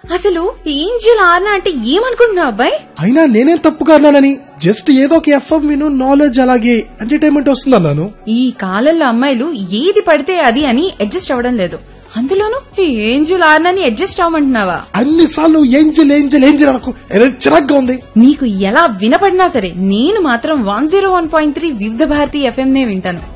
అసలు ఏంజల్ ఆర్నా అంటే ఏమనుకుంటున్నావు అబ్బాయి? అయినా నేనేం తప్పుగా అన్నానని, జస్ట్ ఏదో ఒక ఎఫ్ఎం విను, నాలెడ్జ్ అలాగే ఎంటర్టైన్మెంట్ వస్తుందన్నాను. ఈ కాలంలో అమ్మాయిలు ఏది పడితే అది అని అడ్జస్ట్ అవ్వడం లేదు. అందులోనూ ఈ ఏంజల్ ఆర్నాని అడ్జస్ట్ అవ్వమంటున్నావా? అన్నిసార్లు ఏంజల్ ఏంజల్ ఏంజల్ అనుకో, ఏదో చిరాగ్గా ఉంది. నీకు ఎలా వినపడినా సరే నేను మాత్రం 101.3 వివిధ భారతి FM నే వింటాను.